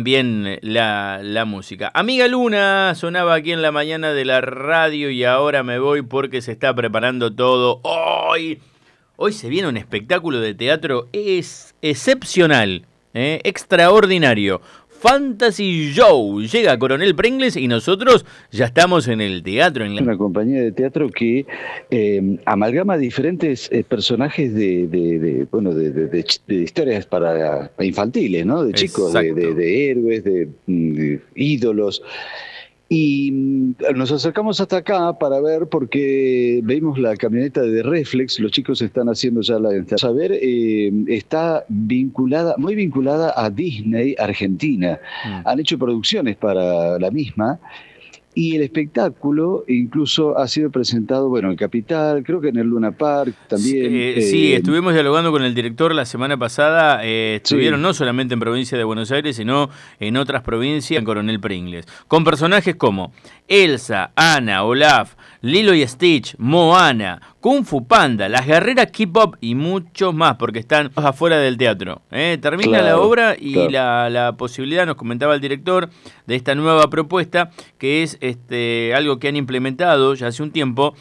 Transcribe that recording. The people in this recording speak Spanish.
también la música. Amiga Luna sonaba aquí en la mañana de la radio y ahora me voy porque se está preparando todo. Hoy se viene un espectáculo de teatro excepcional, extraordinario. Fantasy Show. Llega Coronel Pringles y nosotros ya estamos en el teatro. Una compañía de teatro que amalgama diferentes personajes de historias para infantiles, ¿no? De chicos, de héroes, de ídolos. Y nos acercamos hasta acá para ver, porque vimos la camioneta de Reflex, los chicos están haciendo ya la entrada. A ver, está muy vinculada a Disney Argentina. Han hecho producciones para la misma. Y el espectáculo incluso ha sido presentado, bueno, en Capital, creo que en el Luna Park también. Sí, estuvimos dialogando con el director la semana pasada. Estuvieron no solamente en provincia de Buenos Aires, sino en otras provincias, en Coronel Pringles. Con personajes como Elsa, Anna, Olaf, Lilo y Stitch, Moana, Kung Fu Panda, Las Guerreras K-Pop y muchos más, porque están afuera del teatro. Termina la obra y la posibilidad, nos comentaba el director, de esta nueva propuesta, que es algo que han implementado ya hace un tiempo,